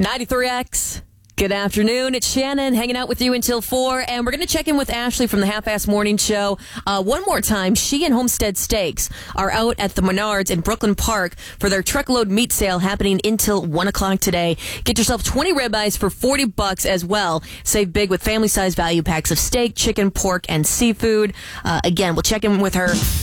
93X. Good afternoon. It's Shannon hanging out with you until 4, and we're going to check in with Ashley from the Half-Ass Morning Show. One more time, she and Homestead Steaks are out at the Menards in Brooklyn Park for their truckload meat sale happening until 1 o'clock today. Get yourself 20 ribeyes for $40 as well. Save big with family-size value packs of steak, chicken, pork, and seafood. Again, we'll check in with her